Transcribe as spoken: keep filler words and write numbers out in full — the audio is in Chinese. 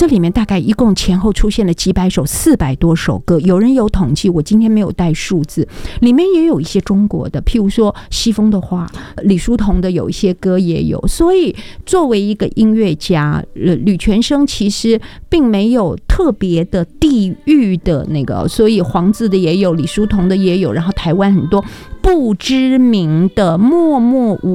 这里面大概一共前后出现了几百首，四百多首歌，有人有统计，我今天没有带数字，里面也有一些中国的，譬如说西风的话，李叔同的有一些歌也有。所以作为一个音乐家，呃，吕全生其实并没有特别的地域的那个，所以黄自的也有，李叔同的也有，然后台湾很多不知名的默默无